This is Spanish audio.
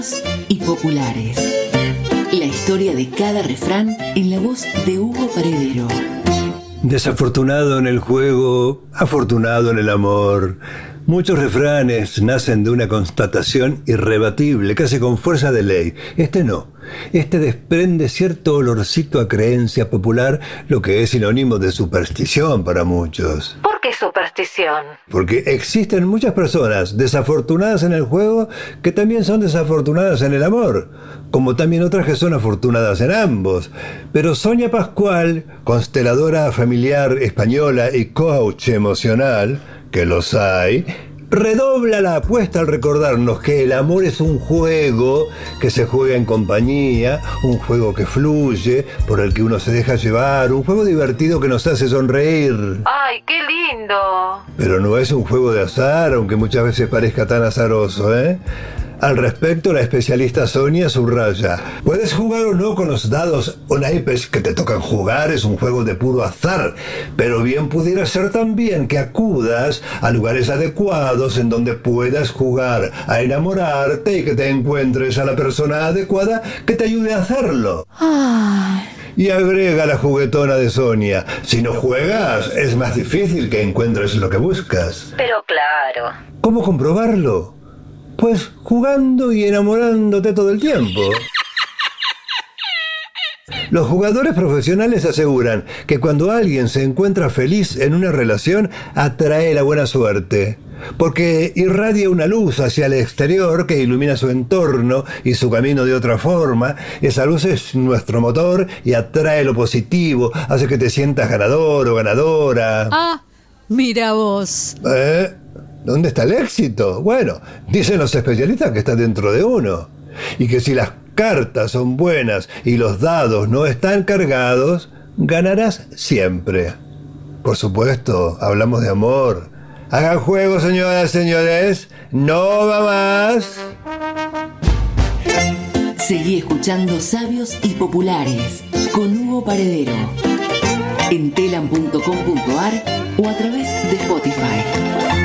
Y populares. La historia de cada refrán en la voz de Hugo Paredero. Desafortunado en el juego, afortunado en el amor. Muchos refranes nacen de una constatación irrebatible, casi con fuerza de ley. Este no. Este desprende cierto olorcito a creencia popular, lo que es sinónimo de superstición para muchos. ¿Por qué superstición? Porque existen muchas personas desafortunadas en el juego que también son desafortunadas en el amor, como también otras que son afortunadas en ambos. Pero Sonia Pascual, consteladora familiar española y coach emocional, que los hay, redobla la apuesta al recordarnos que el amor es un juego que se juega en compañía, un juego que fluye, por el que uno se deja llevar, un juego divertido que nos hace sonreír. ¡Ay, qué lindo! Pero no es un juego de azar, aunque muchas veces parezca tan azaroso, ¿eh? Al respecto, la especialista Sonia subraya: puedes jugar o no con los dados o naipes que te tocan jugar, es un juego de puro azar, pero bien pudiera ser también que acudas a lugares adecuados en donde puedas jugar a enamorarte y que te encuentres a la persona adecuada que te ayude a hacerlo. Y agrega la juguetona de Sonia: si no juegas, es más difícil que encuentres lo que buscas. Pero claro. ¿Cómo comprobarlo? Pues jugando y enamorándote todo el tiempo. Los jugadores profesionales aseguran que cuando alguien se encuentra feliz en una relación, atrae la buena suerte, porque irradia una luz hacia el exterior que ilumina su entorno y su camino de otra forma. Esa luz es nuestro motor y atrae lo positivo, hace que te sientas ganador o ganadora. Ah, mira vos. ¿Dónde está el éxito? Bueno, dicen los especialistas que está dentro de uno. Y que si las cartas son buenas y los dados no están cargados, ganarás siempre. Por supuesto, hablamos de amor. Hagan juego, señoras y señores. No va más. Seguí escuchando Sabios y Populares con Hugo Paredero en telam.com.ar o a través de Spotify.